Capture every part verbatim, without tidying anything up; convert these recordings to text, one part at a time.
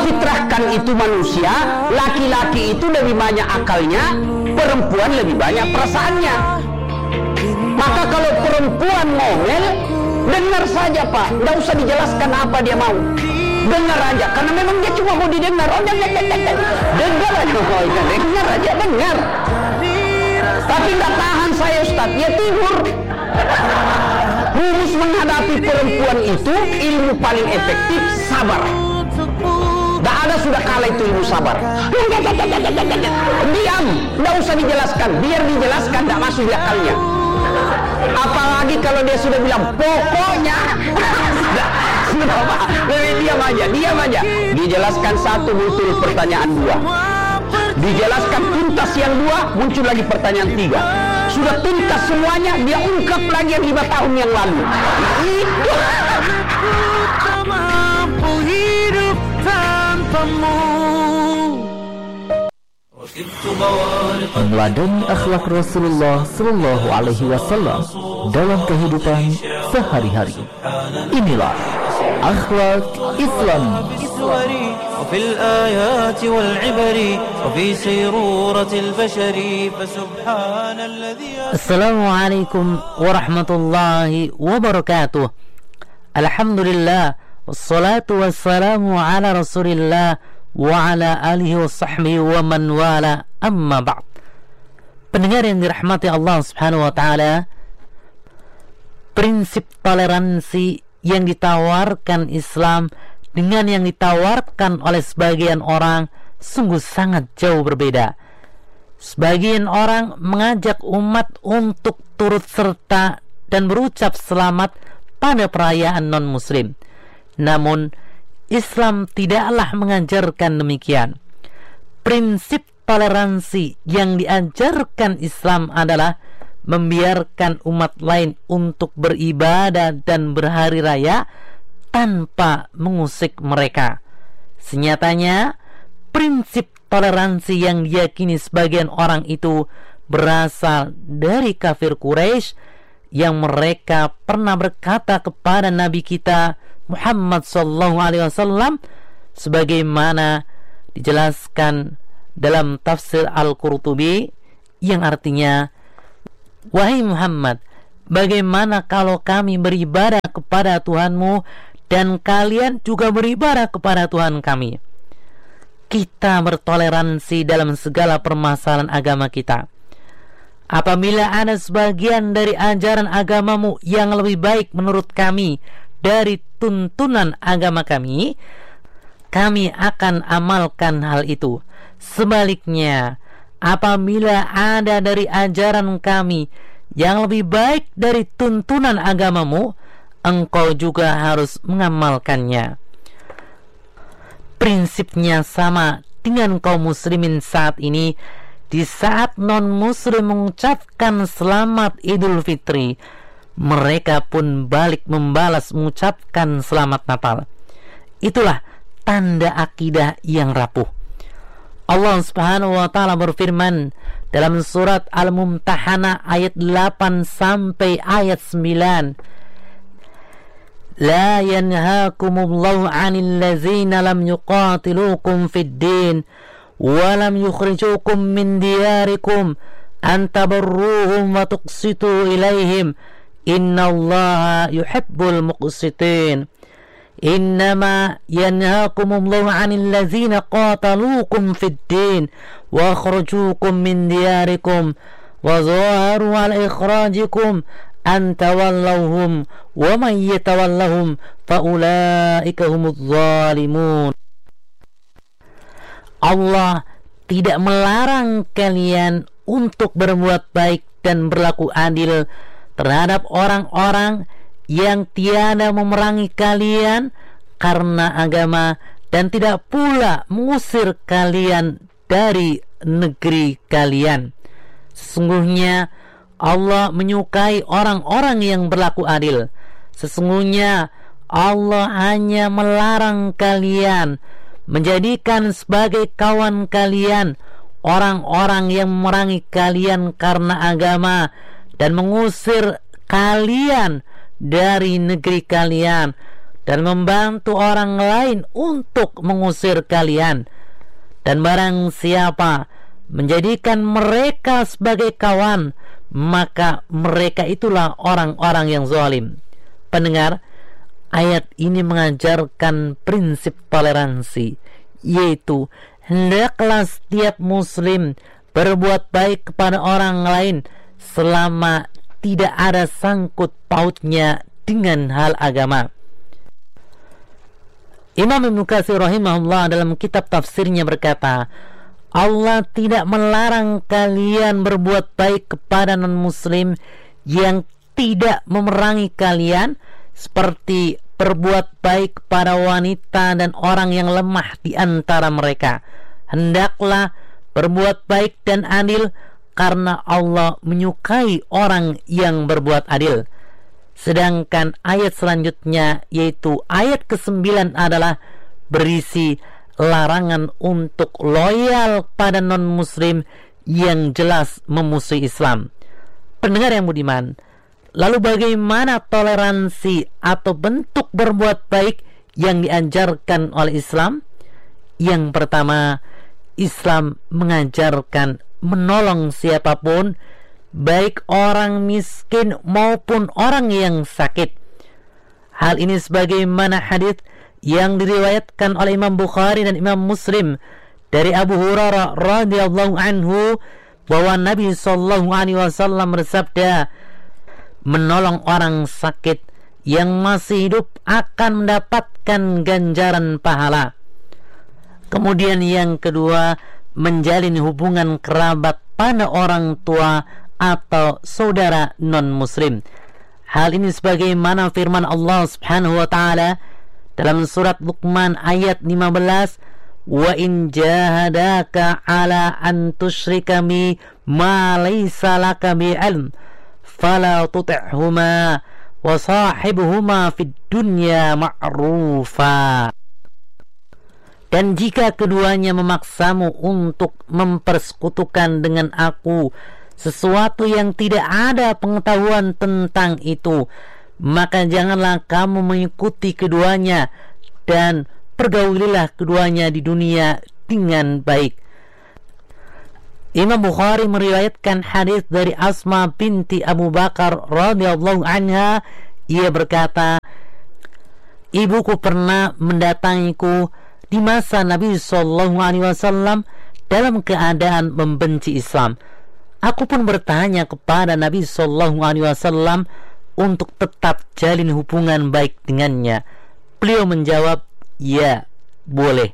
difitrahkan itu manusia, laki-laki itu lebih banyak akalnya, perempuan lebih banyak perasaannya. Maka kalau perempuan ngomel, dengar saja Pak, nggak usah dijelaskan apa dia mau, dengar aja, karena memang dia cuma mau didengar. Oh, dengar, dengar, dengar aja, oh, dengar aja, dengar. Tapi nggak tahan saya Ustaz, ya tidur. Rumus menghadapi perempuan itu, ilmu paling efektif sabar. Nggak ada sudah kalah itu ilmu sabar. Diam, nggak usah dijelaskan, biar dijelaskan nggak masuk di akalnya. Apalagi kalau dia sudah bilang pokoknya, sudah Pak, diam aja, diam aja. Dijelaskan satu, muncul pertanyaan dua. Dijelaskan tuntas yang dua, muncul lagi pertanyaan tiga. Sudah tuntas semuanya, dia ungkap lagi yang lima tahun yang lalu. Itu. Mampu hidup tanpamu. Meneladani akhlak Rasulullah Sallallahu Alaihi Wasallam dalam kehidupan sehari-hari. Inilah akhlak Islam. وفي الآيات والعبر وفي سيرورة البشر فسبحان الذي. Assalamualaikum warahmatullahi wabarakatuh. Alhamdulillah wassalatu wassalamu ala Rasulillah wa ala alihi wa sahbihi wa man wala, amma ba'd. Pendengar yang dirahmati Allah Subhanahu wa taala, prinsip toleransi yang ditawarkan Islam dengan yang ditawarkan oleh sebagian orang sungguh sangat jauh berbeda. Sebagian orang mengajak umat untuk turut serta dan berucap selamat pada perayaan non-muslim. Namun Islam tidaklah mengajarkan demikian. Prinsip toleransi yang diajarkan Islam adalah membiarkan umat lain untuk beribadah dan berhari raya tanpa mengusik mereka. Senyatanya, prinsip toleransi yang diyakini sebagian orang itu berasal dari kafir Quraisy yang mereka pernah berkata kepada Nabi kita Muhammad sallallahu alaihi wasallam, sebagaimana dijelaskan dalam tafsir Al-Qurtubi, yang artinya, wahai Muhammad, bagaimana kalau kami beribadah kepada Tuhanmu dan kalian juga beribadah kepada Tuhan kami? Kita bertoleransi dalam segala permasalahan agama kita. Apabila ada sebagian dari ajaran agamamu yang lebih baik menurut kami dari tuntunan agama kami, kami akan amalkan hal itu. Sebaliknya, apabila ada dari ajaran kami yang lebih baik dari tuntunan agamamu, engkau juga harus mengamalkannya. Prinsipnya sama dengan kaum muslimin saat ini. Di saat non-muslim mengucapkan selamat Idul Fitri, mereka pun balik membalas mengucapkan selamat Natal. Itulah tanda akidah yang rapuh. Allah Subhanahu wa taala berfirman dalam surat Al-Mumtahanah ayat delapan sampai ayat sembilan. La yanhaakumullahu 'anil ladzina lam yuqatilukum fid din wa lam yukhrijukum min diyarikum an tabarruhum wa tuqsitu ilaihim innallaha yuhibbul muqsitin. Innama yanhaakumullahu 'anil ladzina qataluukum fid din wa akhrajukum min diyarikum wa zaharu 'ala ikhrajikum an tawallawhum wa man yatawallahum fa ulaika humudz zalimun. Allah tidak melarang kalian untuk berbuat baik dan berlaku adil terhadap orang-orang yang tiada memerangi kalian karena agama dan tidak pula mengusir kalian dari negeri kalian. Sesungguhnya Allah menyukai orang-orang yang berlaku adil. Sesungguhnya Allah hanya melarang kalian menjadikan sebagai kawan kalian orang-orang yang memerangi kalian karena agama dan mengusir kalian dari negeri kalian dan membantu orang lain untuk mengusir kalian. Dan barang siapa menjadikan mereka sebagai kawan, maka mereka itulah orang-orang yang zalim. Pendengar, ayat ini mengajarkan prinsip toleransi, yaitu hendaklah setiap muslim berbuat baik kepada orang lain selama tidak ada sangkut pautnya dengan hal agama. Imam Ibnu Katsir rahimahullah dalam kitab tafsirnya berkata, Allah tidak melarang kalian berbuat baik kepada non-muslim yang tidak memerangi kalian, seperti berbuat baik kepada wanita dan orang yang lemah di antara mereka. Hendaklah berbuat baik dan adil, karena Allah menyukai orang yang berbuat adil. Sedangkan ayat selanjutnya, yaitu ayat kesembilan, adalah berisi larangan untuk loyal pada non-muslim yang jelas memusuhi Islam. Pendengar yang budiman, lalu bagaimana toleransi atau bentuk berbuat baik yang diajarkan oleh Islam? Yang pertama, Islam mengajarkan menolong siapapun, baik orang miskin maupun orang yang sakit. Hal ini sebagaimana hadis yang diriwayatkan oleh Imam Bukhari dan Imam Muslim dari Abu Hurairah radhiyallahu anhu, bahwa Nabi sallallahu alaihi wasallam bersabda, menolong orang sakit yang masih hidup akan mendapatkan ganjaran pahala. Kemudian yang kedua, menjalin hubungan kerabat pada orang tua atau saudara non-muslim. Hal ini sebagaimana firman Allah Subhanahu wa taala dalam surat Luqman ayat lima belas, wa in jahadaka ala an tusyrika bi ma laysa laka bi ilm fala tuti'huma wa sahibuhuma fid dunya ma'rufa. Dan jika keduanya memaksamu untuk mempersekutukan dengan aku sesuatu yang tidak ada pengetahuan tentang itu, maka janganlah kamu mengikuti keduanya, dan pergaulilah keduanya di dunia dengan baik. Imam Bukhari meriwayatkan hadis dari Asma binti Abu Bakar radhiyallahu anha. Ia berkata, ibuku pernah mendatangiku di masa Nabi sallallahu alaihi wasallam dalam keadaan membenci Islam. Aku pun bertanya kepada Nabi sallallahu alaihi wasallam untuk tetap jalin hubungan baik dengannya. Beliau menjawab, ya, boleh.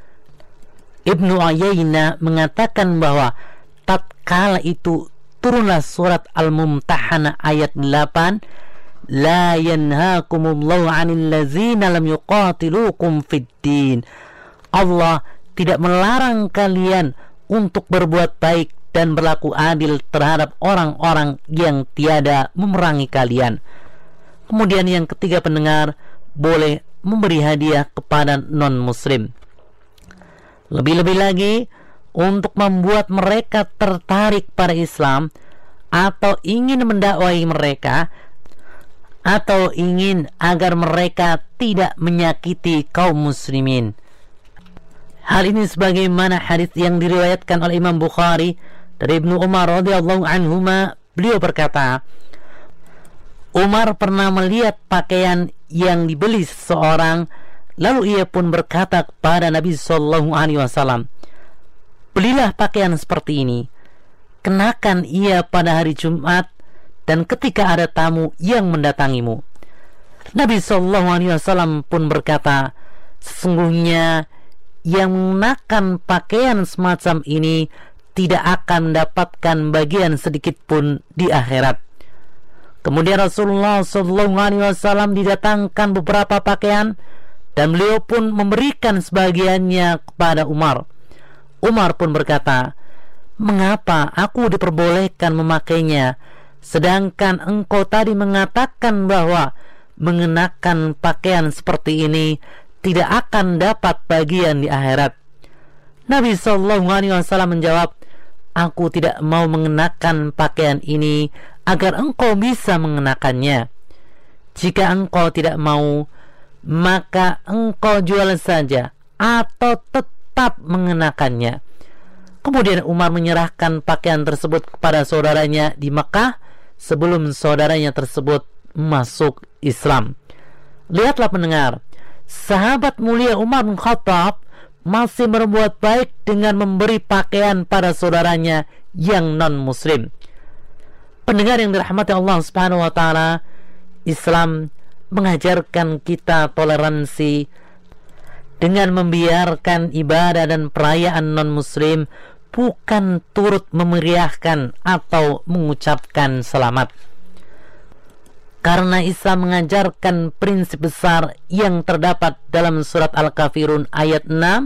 Ibnu Uyainah mengatakan bahwa tatkala itu turunlah surat Al-Mumtahanah ayat delapan, la yanhaakumullahu 'anil ladzina lam yuqatilukum fid din. Allah tidak melarang kalian untuk berbuat baik dan berlaku adil terhadap orang-orang yang tiada memerangi kalian. Kemudian yang ketiga, pendengar, boleh memberi hadiah kepada non-muslim. Lebih-lebih lagi, untuk membuat mereka tertarik pada Islam, atau ingin mendakwai mereka, atau ingin agar mereka tidak menyakiti kaum muslimin. Hal ini sebagaimana hadis yang diriwayatkan oleh Imam Bukhari dari Ibnu Umar radhiyallahu anhuma. Beliau berkata, Umar pernah melihat pakaian yang dibeli seseorang, lalu ia pun berkata kepada Nabi sallallahu alaihi wasallam, belilah pakaian seperti ini, kenakan ia pada hari Jumat dan ketika ada tamu yang mendatangimu. Nabi sallallahu alaihi wasallam pun berkata, sesungguhnya yang mengenakan pakaian semacam ini tidak akan mendapatkan bagian sedikit pun di akhirat. Kemudian Rasulullah sallallahu alaihi wasallam didatangkan beberapa pakaian dan beliau pun memberikan sebagiannya kepada Umar. Umar pun berkata, mengapa aku diperbolehkan memakainya, sedangkan engkau tadi mengatakan bahwa mengenakan pakaian seperti ini tidak akan dapat bagian di akhirat? Nabi sallallahu alaihi wasallam menjawab, aku tidak mau mengenakan pakaian ini agar engkau bisa mengenakannya. Jika engkau tidak mau, maka engkau jual saja atau tetap mengenakannya. Kemudian Umar menyerahkan pakaian tersebut kepada saudaranya di Mekah sebelum saudaranya tersebut masuk Islam. Lihatlah pendengar, sahabat mulia Umar bin Khattab masih berbuat baik dengan memberi pakaian pada saudaranya yang non-muslim. Pendengar yang dirahmati Allah Subhanahu wa taala, Islam mengajarkan kita toleransi dengan membiarkan ibadah dan perayaan non-muslim, bukan turut memeriahkan atau mengucapkan selamat. Karena Islam mengajarkan prinsip besar yang terdapat dalam surat Al-Kafirun ayat enam,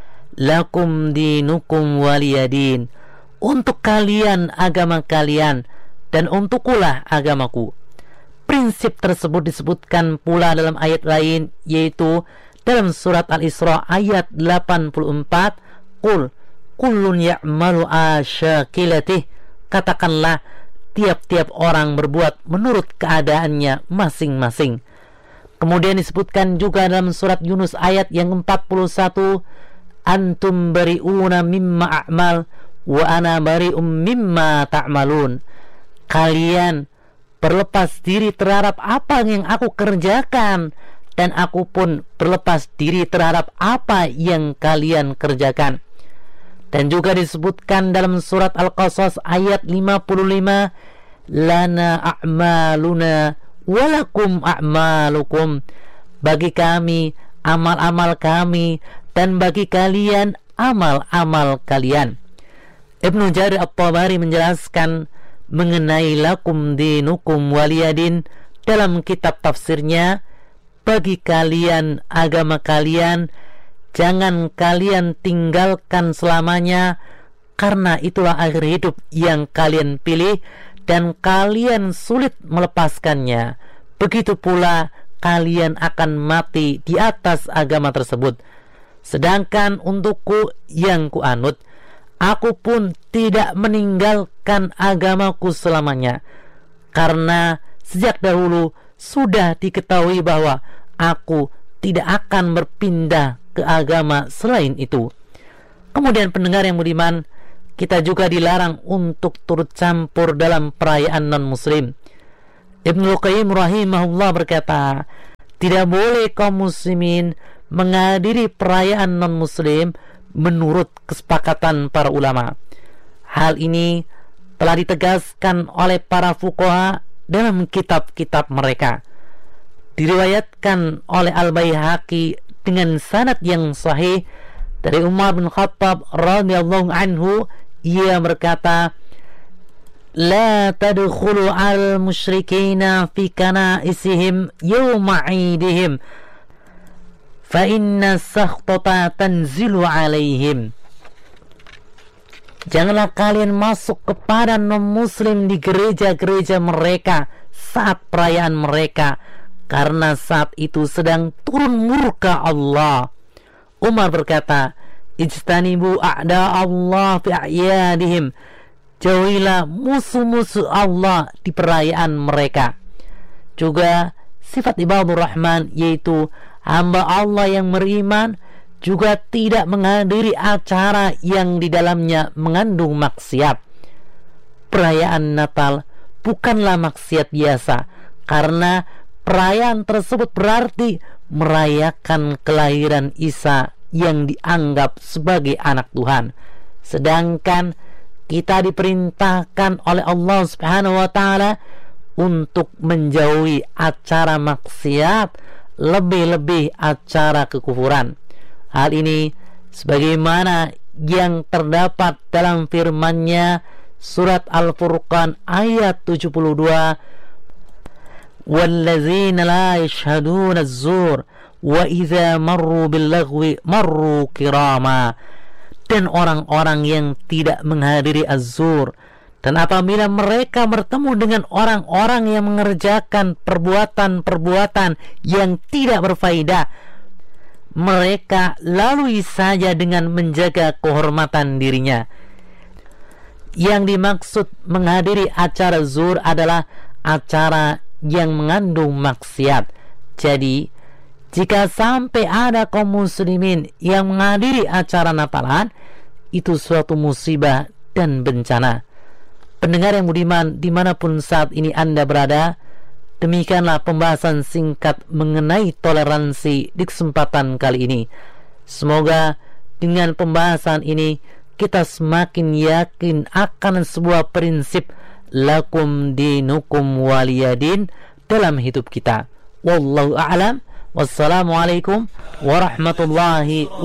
lakum dinukum waliyadin, untuk kalian agama kalian dan untukulah agamaku. Prinsip tersebut disebutkan pula dalam ayat lain, yaitu dalam surat Al-Isra ayat delapan puluh empat, qul kullun ya'malu asyakilatih, katakanlah tiap-tiap orang berbuat menurut keadaannya masing-masing. Kemudian disebutkan juga dalam surat Yunus ayat yang empat puluh satu, antum bari'una mimma a'mal wa ana bari'um mimma ta'malun, kalian berlepas diri terhadap apa yang aku kerjakan dan aku pun berlepas diri terhadap apa yang kalian kerjakan. Dan juga disebutkan dalam surat Al-Qasas ayat lima puluh lima, lana a'maluna walakum a'malukum, bagi kami amal-amal kami dan bagi kalian amal-amal kalian. Ibnu Jarir At-Tabari menjelaskan mengenai lakum dinukum waliyadin dalam kitab tafsirnya, bagi kalian agama kalian, jangan kalian tinggalkan selamanya, karena itulah akhir hidup yang kalian pilih dan kalian sulit melepaskannya. Begitu pula kalian akan mati di atas agama tersebut. Sedangkan untukku yang kuanut, aku pun tidak meninggalkan agamaku selamanya, karena sejak dahulu sudah diketahui bahwa aku tidak akan berpindah ke agama selain itu. Kemudian pendengar yang budiman, kita juga dilarang untuk turut campur dalam perayaan non-muslim. Ibnu Qayyim rahimahullah berkata, tidak boleh kaum muslimin menghadiri perayaan non-muslim menurut kesepakatan para ulama. Hal ini telah ditegaskan oleh para fuqaha dalam kitab-kitab mereka. Diriwayatkan oleh Al-Baihaqi dengan sanad yang sahih dari Umar bin Khattab radhiyallahu anhu, ia berkata, la tadkhulu al musyrikina fi kana'isihim yawma 'idihim fa inna sakhtata tanzilu 'alaihim. Janganlah kalian masuk kepada non-muslim di gereja-gereja mereka saat perayaan mereka, karena saat itu sedang turun murka Allah. Umar berkata, ijtanibu a'da Allah fi a'yadihim, jauhilah musuh-musuh Allah di perayaan mereka. Juga sifat ibadur rahman, yaitu hamba Allah yang beriman, juga tidak menghadiri acara yang di dalamnya mengandung maksiat. Perayaan Natal bukanlah maksiat biasa, karena perayaan tersebut berarti merayakan kelahiran Isa yang dianggap sebagai anak Tuhan. Sedangkan kita diperintahkan oleh Allah Subhanahu wa taala untuk menjauhi acara maksiat, lebih-lebih acara kekufuran. Hal ini sebagaimana yang terdapat dalam firman-Nya surat Al-Furqan ayat tujuh puluh dua, wallazina la yashhaduna az-zur wa idza marru bil-laghwi marru kirama, dan orang-orang yang tidak menghadiri az-zur, dan apabila mereka bertemu dengan orang-orang yang mengerjakan perbuatan-perbuatan yang tidak berfaedah, mereka lalui saja dengan menjaga kehormatan dirinya. Yang dimaksud menghadiri acara zur adalah acara yang mengandung maksiat. Jadi Jika sampai ada kaum muslimin yang menghadiri acara Natalan, itu suatu musibah dan bencana. Pendengar yang budiman, dimanapun saat ini Anda berada, demikianlah pembahasan singkat mengenai toleransi di kesempatan kali ini. Semoga dengan pembahasan ini kita semakin yakin akan sebuah prinsip lakum dinukum waliyadin dalam hidup kita. Wallahu a'lam. Wassalamualaikum warahmatullahi wabarakatuh.